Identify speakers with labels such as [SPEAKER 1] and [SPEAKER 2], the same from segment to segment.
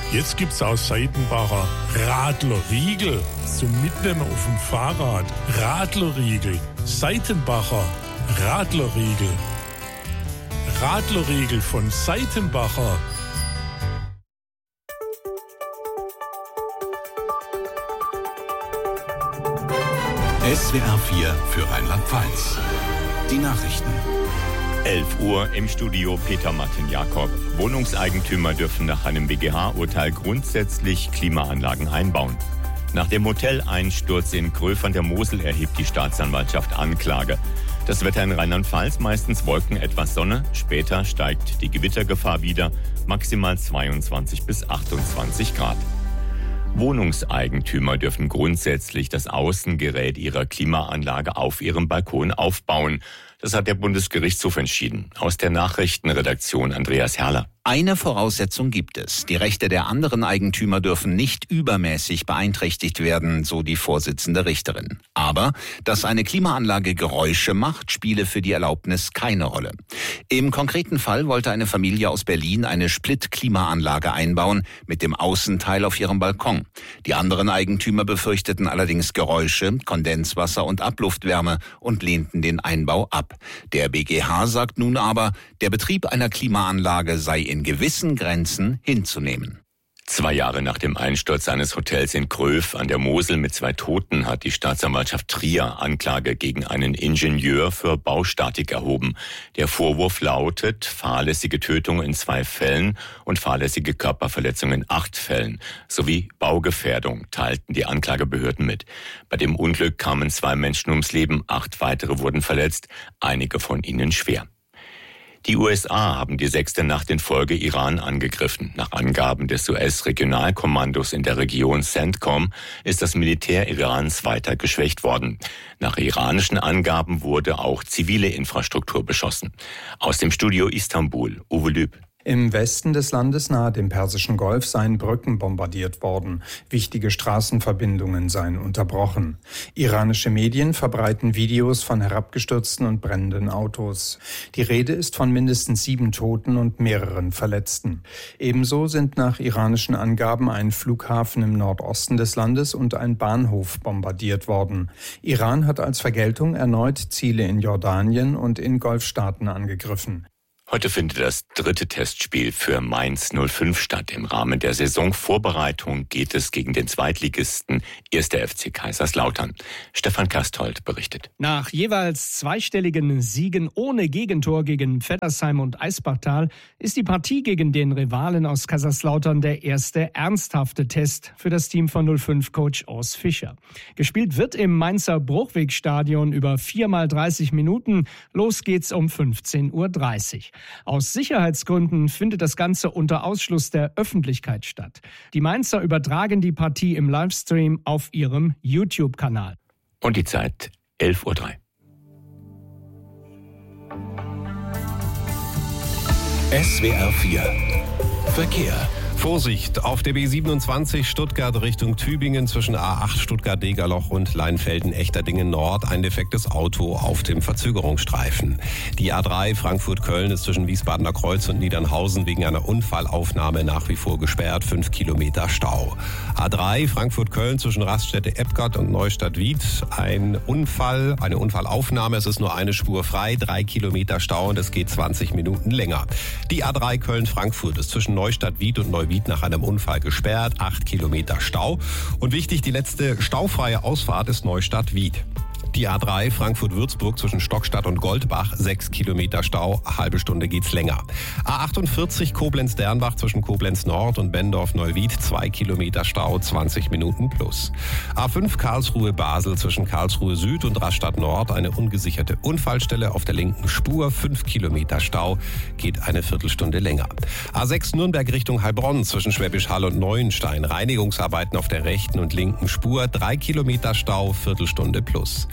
[SPEAKER 1] Jetzt gibt's aus Seitenbacher Radlerriegel zum Mitnehmen auf dem Fahrrad. Radlerriegel, Seitenbacher Radlerriegel. Radlerriegel von Seitenbacher.
[SPEAKER 2] SWR 4 für Rheinland-Pfalz. Die Nachrichten.
[SPEAKER 3] 11 Uhr im Studio Peter Martin Jakob. Wohnungseigentümer dürfen nach einem BGH-Urteil grundsätzlich Klimaanlagen einbauen. Nach dem Hoteleinsturz in Gröf an der Mosel erhebt die Staatsanwaltschaft Anklage. Das Wetter in Rheinland-Pfalz meistens Wolken, etwas Sonne. Später steigt die Gewittergefahr wieder, maximal 22 bis 28 Grad. Wohnungseigentümer dürfen grundsätzlich das Außengerät ihrer Klimaanlage auf ihrem Balkon aufbauen. Das hat der Bundesgerichtshof entschieden. Aus der Nachrichtenredaktion Andreas Herrler.
[SPEAKER 4] Eine Voraussetzung gibt es. Die Rechte der anderen Eigentümer dürfen nicht übermäßig beeinträchtigt werden, so die Vorsitzende Richterin. Aber, dass eine Klimaanlage Geräusche macht, spiele für die Erlaubnis keine Rolle. Im konkreten Fall wollte eine Familie aus Berlin eine Split-Klimaanlage einbauen mit dem Außenteil auf ihrem Balkon. Die anderen Eigentümer befürchteten allerdings Geräusche, Kondenswasser und Abluftwärme und lehnten den Einbau ab. Der BGH sagt nun aber, der Betrieb einer Klimaanlage sei in gewissen Grenzen hinzunehmen.
[SPEAKER 3] 2 Jahre nach dem Einsturz eines Hotels in Gröf an der Mosel mit 2 Toten hat die Staatsanwaltschaft Trier Anklage gegen einen Ingenieur für Baustatik erhoben. Der Vorwurf lautet fahrlässige Tötung in 2 Fällen und fahrlässige Körperverletzung in 8 Fällen sowie Baugefährdung, teilten die Anklagebehörden mit. Bei dem Unglück kamen 2 Menschen ums Leben, 8 weitere wurden verletzt, einige von ihnen schwer. Die USA haben die 6. Nacht in Folge Iran angegriffen. Nach Angaben des US-Regionalkommandos in der Region CENTCOM ist das Militär Irans weiter geschwächt worden. Nach iranischen Angaben wurde auch zivile Infrastruktur beschossen. Aus dem Studio Istanbul, Uwe Lüb.
[SPEAKER 5] Im Westen des Landes nahe dem Persischen Golf seien Brücken bombardiert worden. Wichtige Straßenverbindungen seien unterbrochen. Iranische Medien verbreiten Videos von herabgestürzten und brennenden Autos. Die Rede ist von mindestens 7 Toten und mehreren Verletzten. Ebenso sind nach iranischen Angaben ein Flughafen im Nordosten des Landes und ein Bahnhof bombardiert worden. Iran hat als Vergeltung erneut Ziele in Jordanien und in Golfstaaten angegriffen.
[SPEAKER 3] Heute findet das 3. Testspiel für Mainz 05 statt. Im Rahmen der Saisonvorbereitung geht es gegen den Zweitligisten 1. FC Kaiserslautern. Stefan Kasthold berichtet.
[SPEAKER 6] Nach jeweils zweistelligen Siegen ohne Gegentor gegen Vettersheim und Eisbachtal ist die Partie gegen den Rivalen aus Kaiserslautern der erste ernsthafte Test für das Team von 05-Coach Urs Fischer. Gespielt wird im Mainzer Bruchwegstadion über 4x30 Minuten. Los geht's um 15:30 Uhr. Aus Sicherheitsgründen findet das Ganze unter Ausschluss der Öffentlichkeit statt. Die Mainzer übertragen die Partie im Livestream auf ihrem YouTube-Kanal.
[SPEAKER 3] Und die Zeit 11:03 Uhr.
[SPEAKER 2] SWR 4 Verkehr.
[SPEAKER 7] Vorsicht, auf der B27 Stuttgart Richtung Tübingen zwischen A8 Stuttgart-Degerloch und Leinfelden-Echterdingen Nord ein defektes Auto auf dem Verzögerungsstreifen. Die A3 Frankfurt-Köln ist zwischen Wiesbadener Kreuz und Niedernhausen wegen einer Unfallaufnahme nach wie vor gesperrt, 5 Kilometer Stau. A3 Frankfurt-Köln zwischen Raststätte-Ebgott und Neustadt-Wied eine Unfallaufnahme, es ist nur eine Spur frei, 3 Kilometer Stau und es geht 20 Minuten länger. Die A3 Köln-Frankfurt ist zwischen Neustadt-Wied und Neuwied nach einem Unfall gesperrt, 8 Kilometer Stau. Und wichtig, die letzte staufreie Ausfahrt ist Neustadt-Wied. Die A3 Frankfurt-Würzburg zwischen Stockstadt und Goldbach, 6 Kilometer Stau, halbe Stunde geht's länger. A48 Koblenz-Dernbach zwischen Koblenz Nord und Bendorf-Neuwied, 2 Kilometer Stau, 20 Minuten plus. A5 Karlsruhe-Basel zwischen Karlsruhe Süd und Rastatt Nord, eine ungesicherte Unfallstelle auf der linken Spur, 5 Kilometer Stau, geht eine Viertelstunde länger. A6 Nürnberg Richtung Heilbronn zwischen Schwäbisch Hall und Neuenstein, Reinigungsarbeiten auf der rechten und linken Spur, 3 Kilometer Stau, Viertelstunde plus.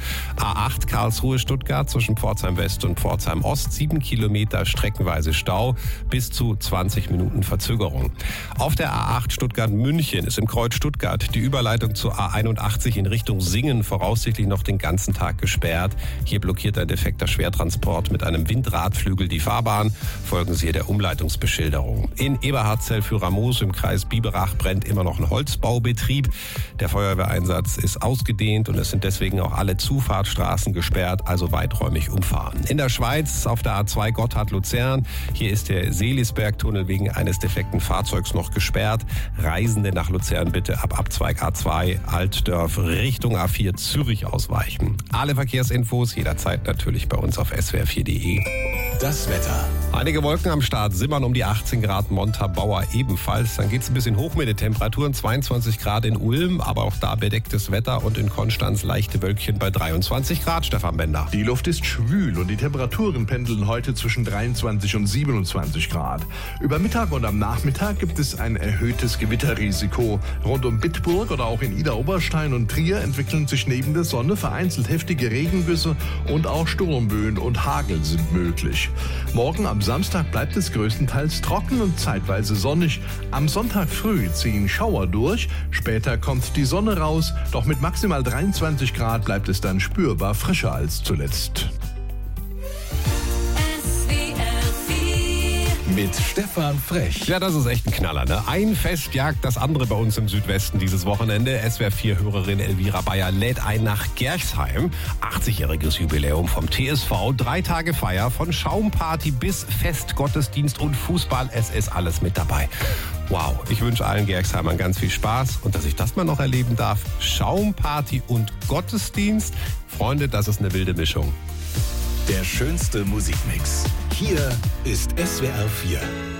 [SPEAKER 7] A8 Karlsruhe-Stuttgart zwischen Pforzheim West und Pforzheim Ost 7 Kilometer streckenweise Stau, bis zu 20 Minuten Verzögerung. Auf der A8 Stuttgart-München ist im Kreuz Stuttgart die Überleitung zur A81 in Richtung Singen voraussichtlich noch den ganzen Tag gesperrt. Hier blockiert ein defekter Schwertransport mit einem Windradflügel die Fahrbahn. Folgen Sie der Umleitungsbeschilderung. In Eberhardzell für Ramos im Kreis Biberach brennt immer noch ein Holzbaubetrieb. Der Feuerwehreinsatz ist ausgedehnt und es sind deswegen auch alle Zufahrtsstraßen gesperrt, also weiträumig umfahren. In der Schweiz auf der A2 Gotthard-Luzern. Hier ist der Seelisbergtunnel wegen eines defekten Fahrzeugs noch gesperrt. Reisende nach Luzern bitte ab Abzweig A2 Altdorf Richtung A4 Zürich ausweichen. Alle Verkehrsinfos jederzeit natürlich bei uns auf swr4.de.
[SPEAKER 2] Das Wetter.
[SPEAKER 7] Einige Wolken am Start, simmern um die 18 Grad, Montabaur ebenfalls. Dann geht es ein bisschen hoch mit den Temperaturen, 22 Grad in Ulm, aber auch da bedecktes Wetter und in Konstanz leichte Wölkchen bei 23 Grad, Stefan Bender.
[SPEAKER 1] Die Luft ist schwül und die Temperaturen pendeln heute zwischen 23 und 27 Grad. Über Mittag und am Nachmittag gibt es ein erhöhtes Gewitterrisiko. Rund um Bitburg oder auch in Idar-Oberstein und Trier entwickeln sich neben der Sonne vereinzelt heftige Regengüsse und auch Sturmböen und Hagel sind möglich. Morgen am Samstag bleibt es größtenteils trocken und zeitweise sonnig. Am Sonntag früh ziehen Schauer durch, später kommt die Sonne raus, doch mit maximal 23 Grad bleibt es dann spürbar frischer als zuletzt.
[SPEAKER 2] Mit Stefan Frech.
[SPEAKER 7] Ja, das ist echt ein Knaller, ne? Ein Fest jagt das andere bei uns im Südwesten dieses Wochenende. SWR4-Hörerin Elvira Bayer lädt ein nach Gerchsheim. 80-jähriges Jubiläum vom TSV. 3 Tage Feier von Schaumparty bis Fest, Gottesdienst und Fußball. Es ist alles mit dabei. Wow, ich wünsche allen Gerchsheimern ganz viel Spaß und dass ich das mal noch erleben darf. Schaumparty und Gottesdienst. Freunde, das ist eine wilde Mischung.
[SPEAKER 2] Der schönste Musikmix. Hier ist SWR4.